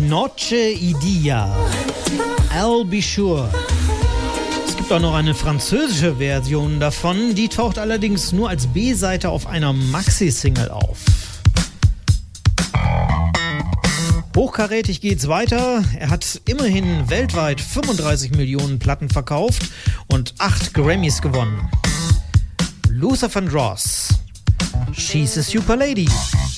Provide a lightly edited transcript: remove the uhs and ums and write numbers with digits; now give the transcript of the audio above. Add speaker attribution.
Speaker 1: Noche y Dia, I'll Be Sure. Es gibt auch noch eine französische Version davon, die taucht allerdings nur als B-Seite auf einer Maxi-Single auf. Hochkarätig geht's weiter. Er hat immerhin weltweit 35 Millionen Platten verkauft und 8 Grammys gewonnen. Luther Vandross, She's a Super Lady.